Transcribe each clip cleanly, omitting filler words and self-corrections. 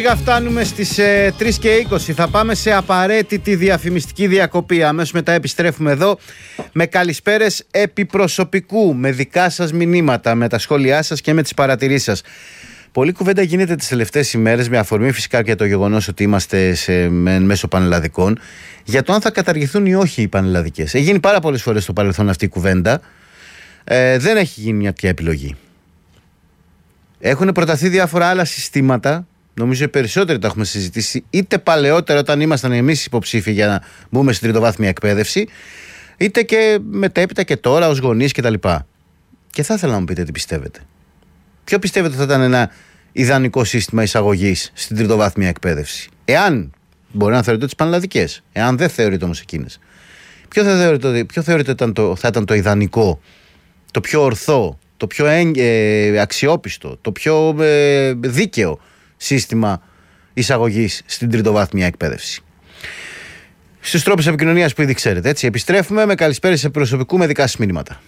Φτάνουμε στις 3:20. Θα πάμε σε απαραίτητη διαφημιστική διακοπή. Αμέσως μετά επιστρέφουμε εδώ με καλησπέρες επιπροσωπικού, με δικά σας μηνύματα, με τα σχόλιά σας και με τις παρατηρήσεις σας. Πολλή κουβέντα γίνεται τις τελευταίες ημέρες, με αφορμή φυσικά και το γεγονός ότι είμαστε μέσω πανελλαδικών, για το αν θα καταργηθούν ή όχι οι πανελλαδικές. Έχει γίνει πάρα πολλές φορές στο παρελθόν αυτή η κουβέντα. Δεν έχει γίνει μια πια επιλογή. Έχουν προταθεί διάφορα άλλα συστήματα. Νομίζω οι περισσότεροι τα έχουμε συζητήσει, είτε παλαιότερα όταν ήμασταν εμείς υποψήφοι για να μπούμε στην τριτοβάθμια εκπαίδευση, είτε και μετέπειτα και τώρα ως γονείς κτλ. Και θα ήθελα να μου πείτε τι πιστεύετε. Ποιο πιστεύετε θα ήταν ένα ιδανικό σύστημα εισαγωγής στην τριτοβάθμια εκπαίδευση? Εάν μπορεί να θεωρείτε τις πανελλαδικές, εάν δεν θεωρείτε όμως εκείνες, ποιο θεωρείτε θα ήταν το ιδανικό, το πιο ορθό, το πιο αξιόπιστο, το πιο δίκαιο σύστημα εισαγωγής στην τριτοβάθμια εκπαίδευση? Στους τρόπους επικοινωνίας που ήδη ξέρετε, έτσι. Επιστρέφουμε με καλησπέρες προσωπικού με δικά σας μηνύματα.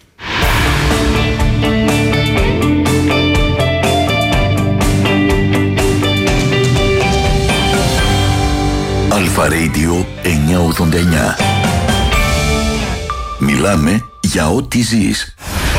Αλφα Radio 989. Μιλάμε για ό,τι ζεις.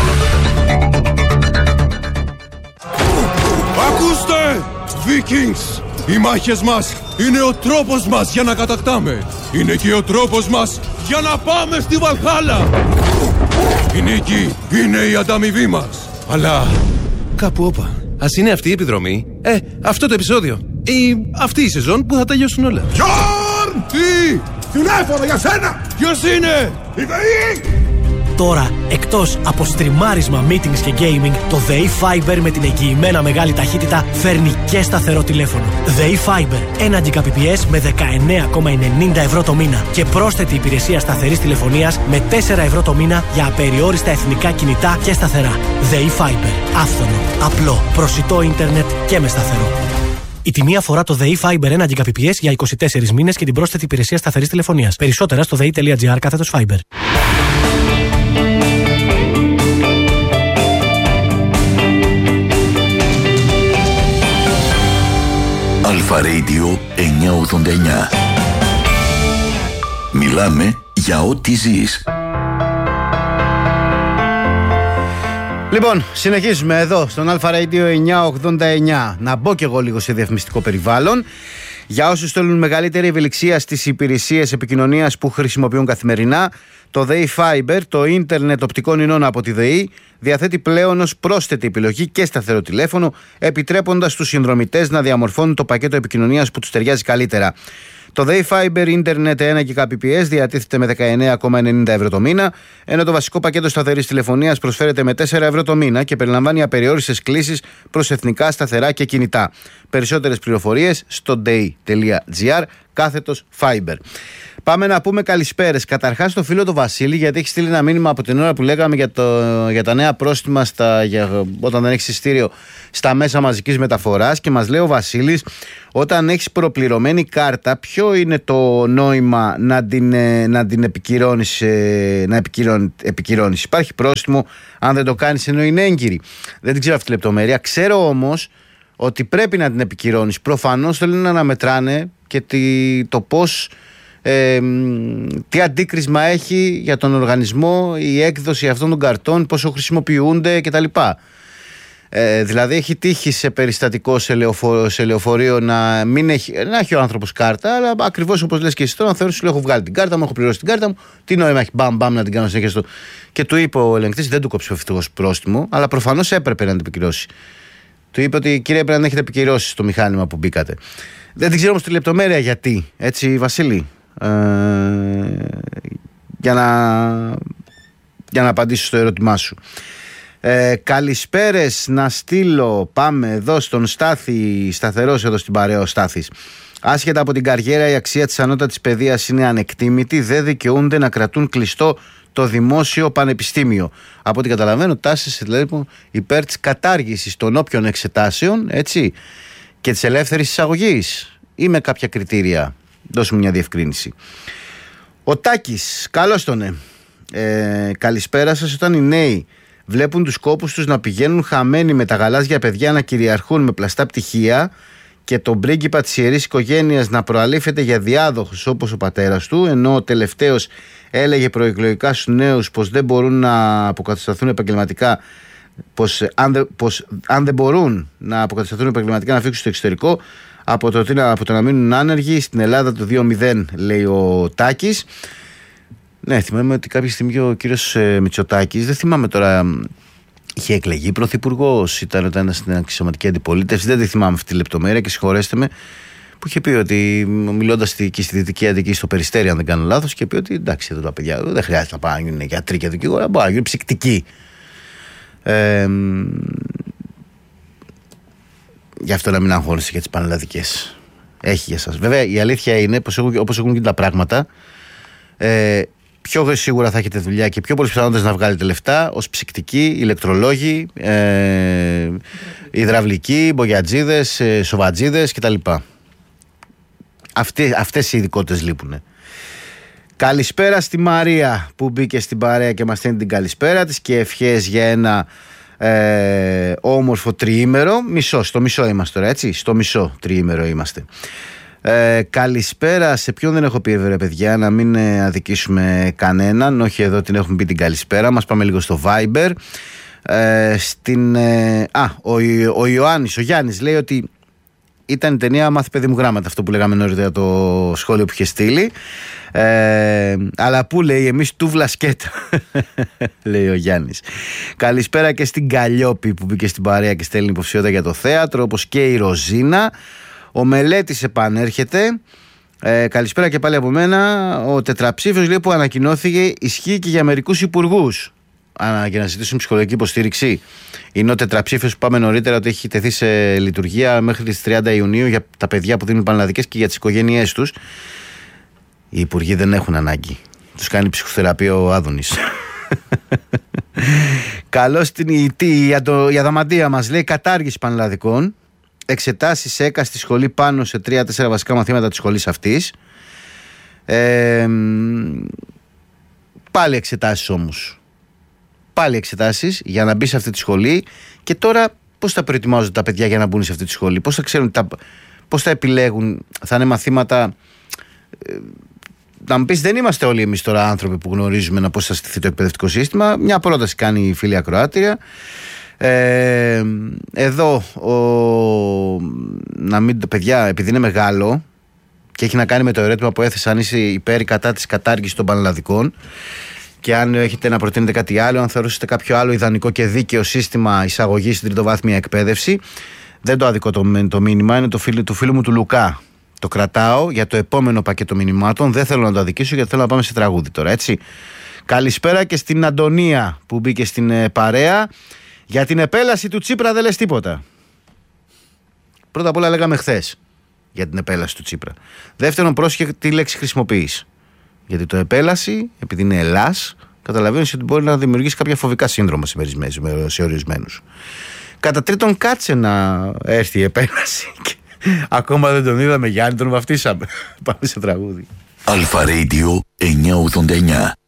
Ακούστε! Vikings! Οι μάχες μας είναι ο τρόπος μας για να κατακτάμε. Είναι και ο τρόπος μας για να πάμε στη Βαλχάλα. Η νίκη είναι η ανταμοιβή μας. Αλλά κάπου όπα. Ας είναι αυτή η επιδρομή, αυτό το επεισόδιο, ή αυτή η σεζόν που θα τελειώσουν όλα. Γιόρν! Τι! Τηλέφωνο για σένα! Ποιος είναι? Η ΔΕΗ! Τώρα, εκτός από στριμάρισμα, meetings και gaming, το ΔΕΗ Fiber με την εγγυημένα μεγάλη ταχύτητα φέρνει και σταθερό τηλέφωνο. ΔΕΗ Fiber, 1 Gbps με 19,90 ευρώ το μήνα και πρόσθετη υπηρεσία σταθερής τηλεφωνίας με 4 ευρώ το μήνα για απεριόριστα εθνικά κινητά και σταθερά. ΔΕΗ Fiber, άφθονο, απλό, προσιτό ίντερνετ και με σταθερό. Η τιμή αφορά το ΔΕΗ Fiber 1 Gbps για 24 μήνες και την πρόσθετη υπηρεσία σταθερής τηλεφωνίας. Περισσότερα στο dei.gr/fiber. Αλφα Radio 989. Μιλάμε για ό,τι ζεις. Λοιπόν, συνεχίζουμε εδώ στον Αλφα Radio 989. Να μπω κι εγώ λίγο σε διαφημιστικό περιβάλλον. Για όσους θέλουν μεγαλύτερη ευελιξία στις υπηρεσίες επικοινωνίας που χρησιμοποιούν καθημερινά, το ΔΕΗ Fiber, το ίντερνετ οπτικών ινών από τη ΔΕΗ, διαθέτει πλέον ως πρόσθετη επιλογή και σταθερό τηλέφωνο, επιτρέποντας στους συνδρομητές να διαμορφώνουν το πακέτο επικοινωνίας που τους ταιριάζει καλύτερα. Το ΔΕΗ Fiber Internet 1 Gbps διατίθεται με 19,90 ευρώ το μήνα, ενώ το βασικό πακέτο σταθερής τηλεφωνίας προσφέρεται με 4 ευρώ το μήνα και περιλαμβάνει απεριόριστες κλήσεις προς εθνικά σταθερά και κινητά. Περισσότερες πληροφορίες στο dei.gr/fiber. Πάμε να πούμε καλησπέρες. Καταρχάς στο φίλο του Βασίλη, γιατί έχει στείλει ένα μήνυμα από την ώρα που λέγαμε για τα νέα πρόστιμα όταν δεν έχεις εισιτήριο στα μέσα μαζικής μεταφοράς, και μας λέει ο Βασίλης, όταν έχεις προπληρωμένη κάρτα, ποιο είναι το νόημα να την επικυρώνεις, επικυρώνεις? Υπάρχει πρόστιμο αν δεν το κάνεις ενώ είναι έγκυρη? Δεν την ξέρω αυτή τη λεπτομέρεια. Ξέρω όμως ότι πρέπει να την επικυρώνεις. Προφανώς θέλουν να αναμετράνε και το πώς, τι αντίκρισμα έχει για τον οργανισμό η έκδοση αυτών των καρτών, πόσο χρησιμοποιούνται κτλ. Δηλαδή έχει τύχει σε περιστατικό σε λεωφορείο να έχει ο άνθρωπος κάρτα, αλλά ακριβώς όπως λες και εσύ τώρα, θεωρείς ότι έχω βγάλει την κάρτα μου, έχω πληρώσει την κάρτα μου, τι νόημα έχει μπαμ να την κάνω συνέχεια και του είπε ο ελεγκτής, δεν του κόψει ο ευτυχώς πρόστιμο, αλλά προφανώς έπρεπε να την επικυρώσει. Του είπε ότι κύριε, πρέπει να έχετε επικυρώσει στο μηχάνημα που μπήκατε. Δεν την ξέρω όμως τη λεπτομέρεια γιατί, έτσι Βασίλη, για να απαντήσω στο ερώτημά σου. Καλησπέρες να στείλω. Πάμε εδώ στον Στάθη, σταθερός εδώ στην παρέα ο Στάθης. Άσχετα από την καριέρα, η αξία της ανώτατης παιδείας είναι ανεκτήμητη. Δεν δικαιούνται να κρατούν κλειστό το δημόσιο πανεπιστήμιο. Από ό,τι καταλαβαίνω, τάσεις δηλαδή υπέρ της κατάργησης των όποιων εξετάσεων, έτσι, και της ελεύθερης εισαγωγής, ή με κάποια κριτήρια? Δώσουμε μια διευκρίνηση. Ο Τάκης, καλώς τον καλησπέρα σας. Όταν οι νέοι βλέπουν τους κόπους τους να πηγαίνουν χαμένοι με τα γαλάζια παιδιά να κυριαρχούν με πλαστά πτυχία και τον πρίγκιπα της ιερής οικογένειας να προαλήφεται για διάδοχους όπως ο πατέρας του, ενώ ο τελευταίος έλεγε προεκλογικά στους νέους πως δεν μπορούν να αποκατασταθούν επαγγελματικά, πως αν δεν μπορούν να αποκατασταθούν επαγγελματικά να φύγουν στο εξωτερικό από το να μείνουν άνεργοι στην Ελλάδα το 2-0, λέει ο Τάκης. Ναι, θυμάμαι ότι κάποια στιγμή ο κύριος Μητσοτάκης, δεν θυμάμαι τώρα, είχε εκλεγεί πρωθυπουργός, ήταν όταν ήταν στην αξιωματική αντιπολίτευση, δεν τη θυμάμαι αυτή τη λεπτομέρεια και συγχωρέστε με, που είχε πει ότι, μιλώντας και στη Δυτική Αττική, στο Περιστέρι, αν δεν κάνω λάθος, είχε πει ότι εντάξει, εδώ τα παιδιά δεν χρειάζεται να πάνε να γίνουν γιατροί και δικηγόροι, μπορεί να γίνουν ψυκτικοί. Γι' αυτό να μην αγχώνεσαι για τις πανελλαδικές. Έχει για σας. Βέβαια, η αλήθεια είναι πως όπως έχουν και τα πράγματα, πιο σίγουρα θα έχετε δουλειά και πιο πολλές πιθανότητες να βγάλετε λεφτά ως ψυκτικοί, ηλεκτρολόγοι, υδραυλικοί, μπογιατζίδες, σοβατζίδες κτλ. Αυτές οι ειδικότητες λείπουν. Καλησπέρα στη Μαρία που μπήκε στην παρέα και μας στέλνει την καλησπέρα της και ευχές για ένα όμορφο τριήμερο. Στο μισό είμαστε τώρα, έτσι. Στο μισό τριήμερο είμαστε. Καλησπέρα σε ποιον δεν έχω πει, βέβαια, παιδιά, να μην αδικήσουμε κανέναν. Όχι, εδώ την έχουμε πει την καλησπέρα μας. Πάμε λίγο στο Viber. Ο Ιωάννης, ο Γιάννης λέει ότι ήταν η ταινία «Μάθε παιδί μου γράμματα», αυτό που λέγαμε νωρίτερα, το σχόλιο που είχε στείλει. Αλλά που λέει, εμείς τούβλα σκέτα, λέει ο Γιάννης. Καλησπέρα και στην Καλλιόπη που μπήκε στην παρέα και στέλνει υποψηφιότητα για το θέατρο, όπως και η Ροζίνα. Ο Μελέτης επανέρχεται. Καλησπέρα και πάλι από μένα. Ο τετραψήφιος, λέει, που ανακοινώθηκε ισχύει και για μερικούς υπουργούς για να ζητήσουν ψυχολογική υποστήριξη. Είναι ο τετραψήφιος που πάμε νωρίτερα ότι έχει τεθεί σε λειτουργία μέχρι τις 30 Ιουνίου για τα παιδιά που δίνουν πανελλαδικές και για τις οικογένειές τους. Οι υπουργοί δεν έχουν ανάγκη. Τους κάνει ψυχοθεραπεία ο Άδωνης. Καλώς την η Αδαμαντία μας λέει κατάργηση πανελλαδικών. Εξετάσεις ΕΚΑ στη σχολή πάνω σε 3-4 βασικά μαθήματα της σχολής αυτής. Πάλι εξετάσεις όμως. Πάλι εξετάσεις για να μπει σε αυτή τη σχολή. Και τώρα πώς θα προετοιμάζονται τα παιδιά για να μπουν σε αυτή τη σχολή? Πώς θα ξέρουν, πώς θα επιλέγουν? Θα είναι μαθήματα... Να μου πεις, δεν είμαστε όλοι εμείς τώρα άνθρωποι που γνωρίζουμε πώς θα στηθεί το εκπαιδευτικό σύστημα. Μια πρόταση κάνει η φίλη ακροάτρια. Εδώ παιδιά, επειδή είναι μεγάλο και έχει να κάνει με το ερώτημα που έθεσα, αν είσαι υπέρ ή κατά της κατάργησης των πανελλαδικών και αν έχετε να προτείνετε κάτι άλλο, αν θεωρούσατε κάποιο άλλο ιδανικό και δίκαιο σύστημα εισαγωγής στην τριτοβάθμια εκπαίδευση, δεν το αδικό το μήνυμα, είναι του φίλου μου του Λουκά. Το κρατάω για το επόμενο πακέτο μηνυμάτων. Δεν θέλω να το αδικήσω γιατί θέλω να πάμε σε τραγούδι τώρα, έτσι. Καλησπέρα και στην Αντωνία που μπήκε στην παρέα. Για την επέλαση του Τσίπρα δεν λες τίποτα. Πρώτα απ' όλα λέγαμε χθες για την επέλαση του Τσίπρα. Δεύτερον, πρόσχε τι λέξη χρησιμοποιείς. Γιατί το επέλαση, επειδή είναι Ελλάς, καταλαβαίνεις ότι μπορεί να δημιουργήσει κάποια φοβικά σύνδρομα σε ορισμένους. Κατά τρίτον, κάτσε να έρθει η επέλαση. Ακόμα δεν τον είδαμε, Γιάννη, τον βαφτίσαμε. Πάμε σε τραγούδι. Αλφα Radio 989.